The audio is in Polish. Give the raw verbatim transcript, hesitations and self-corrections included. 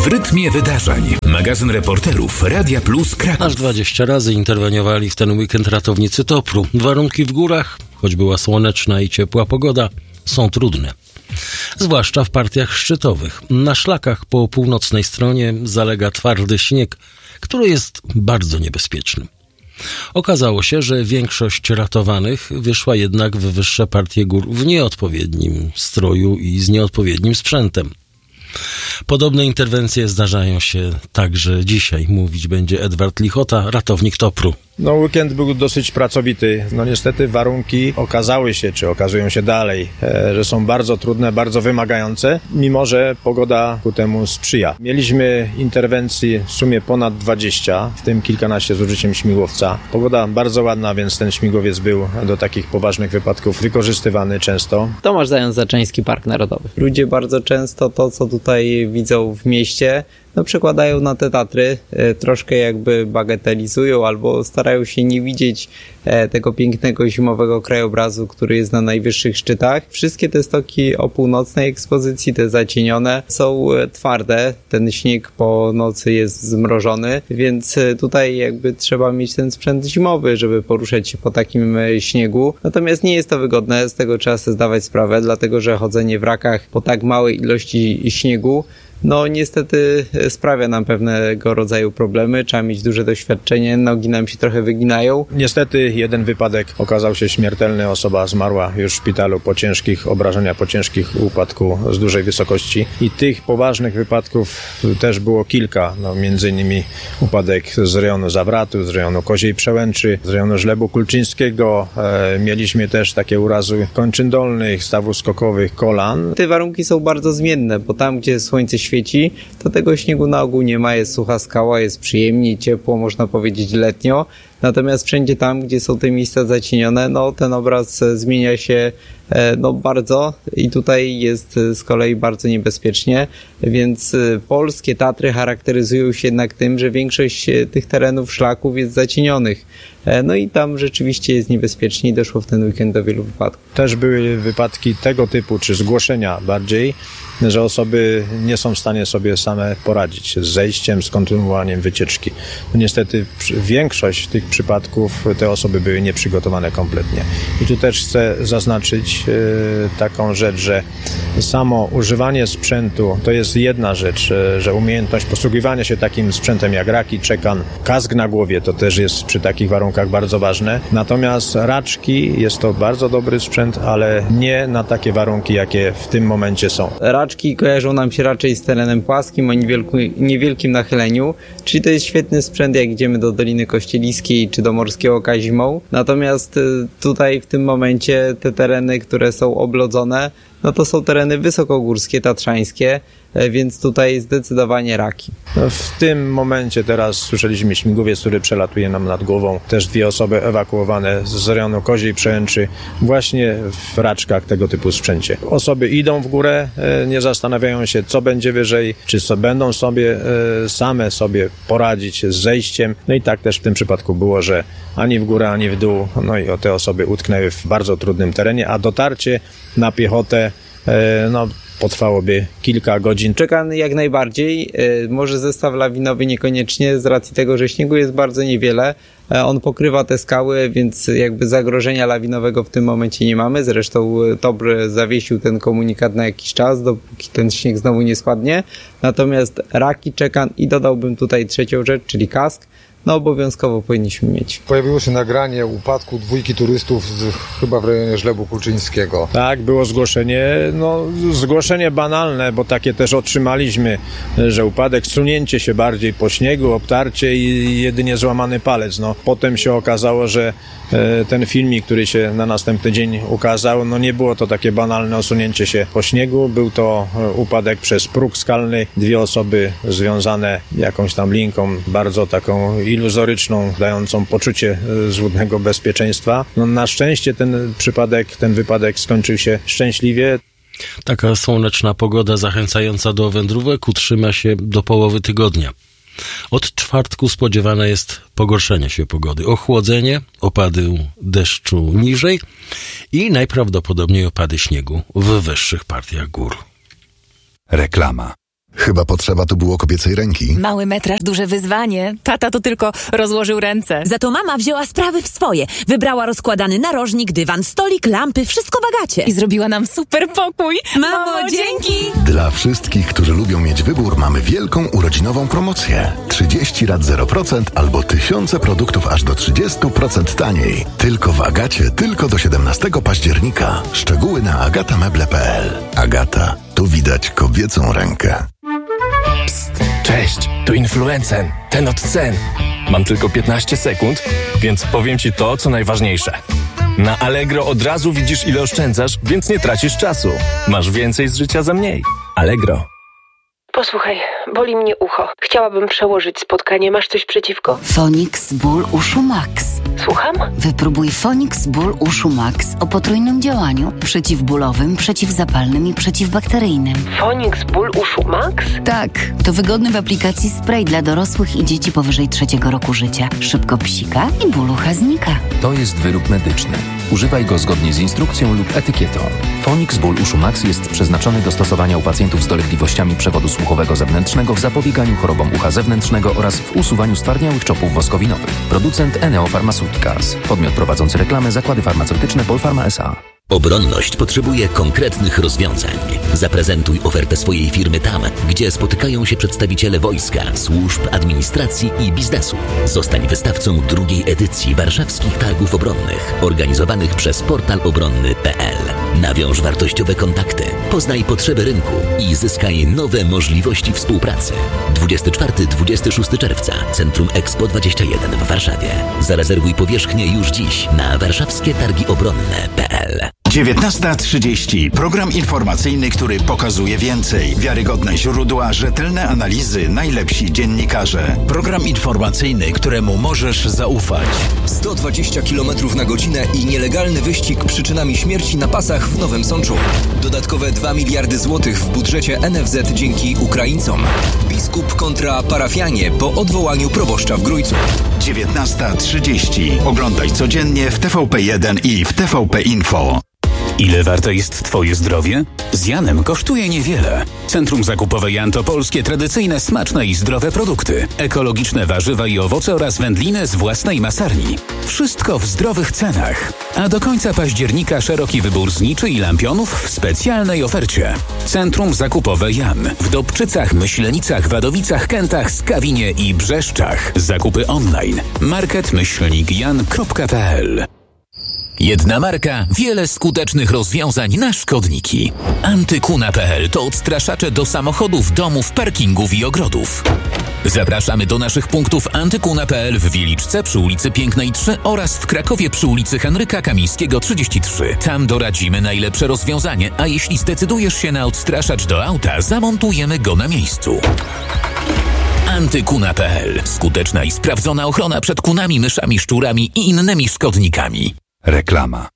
W rytmie wydarzeń. Magazyn reporterów Radia Plus Kraków. Aż dwadzieścia razy interweniowali w ten weekend ratownicy Topru. Warunki w górach, choć była słoneczna i ciepła pogoda, są trudne. Zwłaszcza w partiach szczytowych. Na szlakach po północnej stronie zalega twardy śnieg, który jest bardzo niebezpieczny. Okazało się, że większość ratowanych wyszła jednak w wyższe partie gór w nieodpowiednim stroju i z nieodpowiednim sprzętem. Podobne interwencje zdarzają się także dzisiaj. Mówić będzie Edward Lichota, ratownik Topru. No, weekend był dosyć pracowity. No niestety warunki okazały się, czy okazują się dalej, e, że są bardzo trudne, bardzo wymagające, mimo że pogoda ku temu sprzyja. Mieliśmy interwencji w sumie ponad dwadzieścia, w tym kilkanaście z użyciem śmigłowca. Pogoda bardzo ładna, więc ten śmigłowiec był do takich poważnych wypadków wykorzystywany często. Tomasz Zając-Zaczyński, Park Narodowy. Ludzie bardzo często to, co tutaj widzą w mieście, no przekładają na te Tatry, e, troszkę jakby bagatelizują albo starają się nie widzieć e, tego pięknego zimowego krajobrazu, który jest na najwyższych szczytach. Wszystkie te stoki o północnej ekspozycji, te zacienione, są e, twarde. Ten śnieg po nocy jest zmrożony, więc e, tutaj jakby trzeba mieć ten sprzęt zimowy, żeby poruszać się po takim e, śniegu. Natomiast nie jest to wygodne, z tego trzeba sobie zdawać sprawę, dlatego że chodzenie w rakach po tak małej ilości śniegu no niestety sprawia nam pewnego rodzaju problemy, trzeba mieć duże doświadczenie, nogi nam się trochę wyginają. Niestety jeden wypadek okazał się śmiertelny, osoba zmarła już w szpitalu po ciężkich obrażeniach, po ciężkich upadku z dużej wysokości i tych poważnych wypadków też było kilka, no między innymi upadek z rejonu Zawratu, z rejonu Koziej Przełęczy, z rejonu Żlebu Kulczyńskiego, e, mieliśmy też takie urazy kończyn dolnych, stawów skokowych, kolan. Te warunki są bardzo zmienne, bo tam gdzie słońce świeci, to tego śniegu na ogół nie ma, jest sucha skała, jest przyjemnie, ciepło, można powiedzieć letnio. Natomiast wszędzie tam, gdzie są te miejsca zacienione, no ten obraz zmienia się no bardzo i tutaj jest z kolei bardzo niebezpiecznie, więc polskie Tatry charakteryzują się jednak tym, że większość tych terenów szlaków jest zacienionych. No i tam rzeczywiście jest niebezpiecznie i doszło w ten weekend do wielu wypadków. Też były wypadki tego typu, czy zgłoszenia bardziej, że osoby nie są w stanie sobie same poradzić z zejściem, z kontynuowaniem wycieczki. No niestety większość tych przypadków te osoby były nieprzygotowane kompletnie. I tu też chcę zaznaczyć e, taką rzecz, że samo używanie sprzętu to jest jedna rzecz, e, że umiejętność posługiwania się takim sprzętem jak raki, czekan, kask na głowie to też jest przy takich warunkach bardzo ważne. Natomiast raczki jest to bardzo dobry sprzęt, ale nie na takie warunki, jakie w tym momencie są. Raczki kojarzą nam się raczej z terenem płaskim o niewielkim, niewielkim nachyleniu, czyli to jest świetny sprzęt, jak idziemy do Doliny Kościeliskiej czy do Morskiego Oka zimą. Natomiast tutaj w tym momencie te tereny, które są oblodzone, no to są tereny wysokogórskie, tatrzańskie, więc tutaj zdecydowanie raki. W tym momencie teraz słyszeliśmy śmigłowiec, który przelatuje nam nad głową. Też dwie osoby ewakuowane z rejonu Koziej Przełęczy właśnie w raczkach tego typu sprzęcie. Osoby idą w górę, nie zastanawiają się, co będzie wyżej, czy so, będą sobie same sobie poradzić z zejściem. No i tak też w tym przypadku było, że ani w górę, ani w dół. No i te osoby utknęły w bardzo trudnym terenie, a dotarcie na piechotę no potrwałoby kilka godzin. Czekan jak najbardziej, może zestaw lawinowy niekoniecznie z racji tego, że śniegu jest bardzo niewiele. On pokrywa te skały, więc jakby zagrożenia lawinowego w tym momencie nie mamy. Zresztą Topr zawiesił ten komunikat na jakiś czas, dopóki ten śnieg znowu nie spadnie. Natomiast raki, czekan i dodałbym tutaj trzecią rzecz, czyli kask. No obowiązkowo powinniśmy mieć. Pojawiło się nagranie upadku dwójki turystów z, chyba w rejonie Żlebu Kulczyńskiego. Tak, było zgłoszenie, no zgłoszenie banalne, bo takie też otrzymaliśmy, że upadek, sunięcie się bardziej po śniegu, obtarcie i jedynie złamany palec. No potem się okazało, że e, ten filmik, który się na następny dzień ukazał, no nie było to takie banalne osunięcie się po śniegu, był to e, upadek przez próg skalny, dwie osoby związane jakąś tam linką, bardzo taką iluzoryczną, dającą poczucie złudnego bezpieczeństwa. No, na szczęście ten przypadek, ten wypadek skończył się szczęśliwie. Taka słoneczna pogoda zachęcająca do wędrówek utrzyma się do połowy tygodnia. Od czwartku spodziewane jest pogorszenie się pogody, ochłodzenie, opady deszczu niżej i najprawdopodobniej opady śniegu w wyższych partiach gór. Reklama. Chyba potrzeba tu było kobiecej ręki. Mały metraż, duże wyzwanie. Tata to tylko rozłożył ręce. Za to mama wzięła sprawy w swoje. Wybrała rozkładany narożnik, dywan, stolik, lampy, wszystko w Agacie. I zrobiła nam super pokój. Mamo, Mamo dzięki! Dla wszystkich, którzy lubią mieć wybór, mamy wielką urodzinową promocję. trzydzieści rat zero procent albo tysiące produktów aż do trzydzieści procent taniej. Tylko w Agacie, tylko do siedemnastego października. Szczegóły na agatameble kropka p l. Agata, tu widać kobiecą rękę. Psst, cześć, tu Influencen, ten od cen. Mam tylko piętnaście sekund, więc powiem Ci to, co najważniejsze. Na Allegro od razu widzisz, ile oszczędzasz, więc nie tracisz czasu. Masz więcej z życia za mniej. Allegro. Posłuchaj, boli mnie ucho. Chciałabym przełożyć spotkanie. Masz coś przeciwko? Fonix Ból Uszu Max. Słucham? Wypróbuj Fonix Ból Uszu Max o potrójnym działaniu. Przeciwbólowym, przeciwzapalnym i przeciwbakteryjnym. Fonix Ból Uszu Max? Tak, to wygodny w aplikacji spray dla dorosłych i dzieci powyżej trzeciego roku życia. Szybko psika i ból ucha znika. To jest wyrób medyczny. Używaj go zgodnie z instrukcją lub etykietą. Fonix Ból Uszu Max jest przeznaczony do stosowania u pacjentów z dolegliwościami przewodu słuchowego zewnętrznego w zapobieganiu chorobom ucha zewnętrznego oraz w usuwaniu stwardniałych czopów woskowinowych. Producent Eneo Pharmaceuticals. Podmiot prowadzący reklamę Zakłady Farmaceutyczne Polpharma S A. Obronność potrzebuje konkretnych rozwiązań. Zaprezentuj ofertę swojej firmy tam, gdzie spotykają się przedstawiciele wojska, służb, administracji i biznesu. Zostań wystawcą drugiej edycji Warszawskich Targów Obronnych, organizowanych przez portal obronny kropka p l. Nawiąż wartościowe kontakty, poznaj potrzeby rynku i zyskaj nowe możliwości współpracy. dwudziestego czwartego do dwudziestego szóstego czerwca, Centrum Expo dwadzieścia jeden w Warszawie. Zarezerwuj powierzchnię już dziś na warszawskie targi obronne kropka p l. dziewiętnasta trzydzieści. Program informacyjny, który pokazuje więcej. Wiarygodne źródła, rzetelne analizy, najlepsi dziennikarze. Program informacyjny, któremu możesz zaufać. sto dwadzieścia kilometrów na godzinę i nielegalny wyścig przyczynami śmierci na pasach w Nowym Sączu. Dodatkowe dwa miliardy złotych w budżecie N F Z dzięki Ukraińcom. Biskup kontra parafianie po odwołaniu proboszcza w Grójcu. dziewiętnasta trzydzieści. Oglądaj codziennie w T V P jeden i w T V P Info. Ile warte jest Twoje zdrowie? Z Janem kosztuje niewiele. Centrum Zakupowe Jan to polskie, tradycyjne, smaczne i zdrowe produkty. Ekologiczne warzywa i owoce oraz wędliny z własnej masarni. Wszystko w zdrowych cenach. A do końca października szeroki wybór zniczy i lampionów w specjalnej ofercie. Centrum Zakupowe Jan. W Dobczycach, Myślenicach, Wadowicach, Kętach, Skawinie i Brzeszczach. Zakupy online. market myślnik jan kropka p l. Jedna marka, wiele skutecznych rozwiązań na szkodniki. Antykuna kropka p l to odstraszacze do samochodów, domów, parkingów i ogrodów. Zapraszamy do naszych punktów Antykuna kropka p l w Wieliczce przy ulicy Pięknej trzy oraz w Krakowie przy ulicy Henryka Kamińskiego trzydzieści trzy. Tam doradzimy najlepsze rozwiązanie, a jeśli zdecydujesz się na odstraszacz do auta, zamontujemy go na miejscu. Antykuna kropka p l. Skuteczna i sprawdzona ochrona przed kunami, myszami, szczurami i innymi szkodnikami. Reklama.